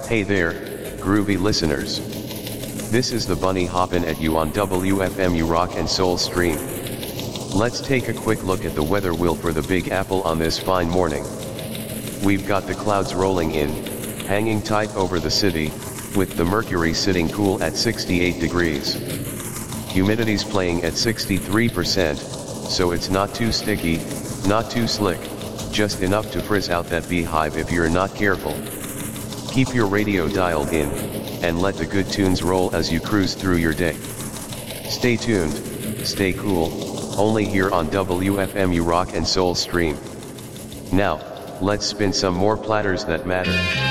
Hey there, groovy listeners. This is the Bunny hoppin' at you on WFMU Rock and Soul Stream. Let's take a quick look at the weather wheel for the Big Apple on this fine morning. We've got the clouds rolling in, hanging tight over the city, with the mercury sitting cool at 68 degrees. Humidity's playing at 63%, so it's not too sticky, not too slick, just enough to frizz out that beehive if you're not careful. Keep your radio dialed in, and let the good tunes roll as you cruise through your day. Stay tuned, stay cool, only here on WFMU Rock and Soul Stream. Now, let's spin some more platters that matter.